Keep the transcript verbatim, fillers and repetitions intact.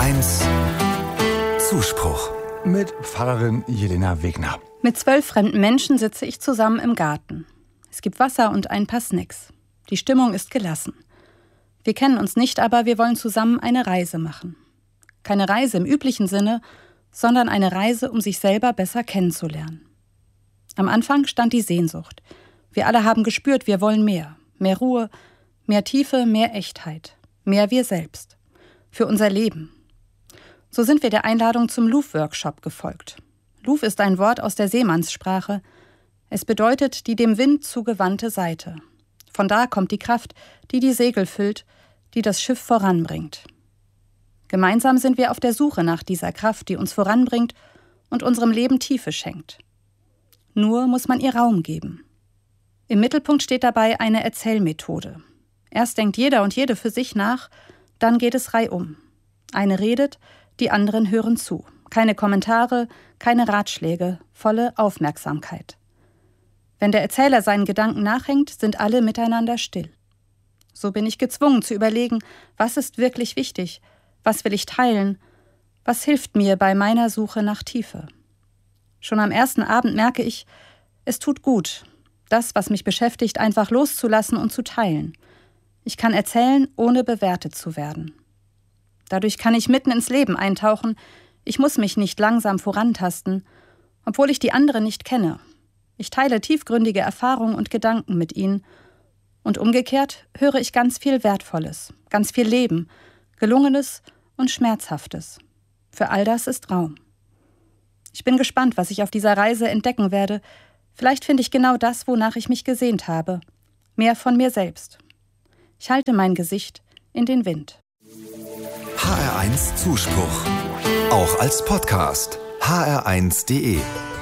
eins Zuspruch mit Pfarrerin Jelena Wegner. Mit zwölf fremden Menschen sitze ich zusammen im Garten. Es gibt Wasser und ein paar Snacks. Die Stimmung ist gelassen. Wir kennen uns nicht, aber wir wollen zusammen eine Reise machen. Keine Reise im üblichen Sinne, sondern eine Reise, um sich selber besser kennenzulernen. Am Anfang stand die Sehnsucht. Wir alle haben gespürt, wir wollen mehr. Mehr Ruhe, mehr Tiefe, mehr Echtheit. Mehr wir selbst. Für unser Leben. So sind wir der Einladung zum Louvre-Workshop gefolgt. Louvre ist ein Wort aus der Seemannssprache. Es bedeutet die dem Wind zugewandte Seite. Von da kommt die Kraft, die die Segel füllt, die das Schiff voranbringt. Gemeinsam sind wir auf der Suche nach dieser Kraft, die uns voranbringt und unserem Leben Tiefe schenkt. Nur muss man ihr Raum geben. Im Mittelpunkt steht dabei eine Erzählmethode. Erst denkt jeder und jede für sich nach, dann geht es reihum. Eine redet, die anderen hören zu. Keine Kommentare, keine Ratschläge, volle Aufmerksamkeit. Wenn der Erzähler seinen Gedanken nachhängt, sind alle miteinander still. So bin ich gezwungen zu überlegen, was ist wirklich wichtig, was will ich teilen, was hilft mir bei meiner Suche nach Tiefe. Schon am ersten Abend merke ich, es tut gut, das, was mich beschäftigt, einfach loszulassen und zu teilen. Ich kann erzählen, ohne bewertet zu werden. Dadurch kann ich mitten ins Leben eintauchen, ich muss mich nicht langsam vorantasten, obwohl ich die anderen nicht kenne. Ich teile tiefgründige Erfahrungen und Gedanken mit ihnen und umgekehrt höre ich ganz viel Wertvolles, ganz viel Leben, Gelungenes und Schmerzhaftes. Für all das ist Raum. Ich bin gespannt, was ich auf dieser Reise entdecken werde. Vielleicht finde ich genau das, wonach ich mich gesehnt habe. Mehr von mir selbst. Ich halte mein Gesicht in den Wind. H R eins Zuspruch. Auch als Podcast. h r eins punkt d e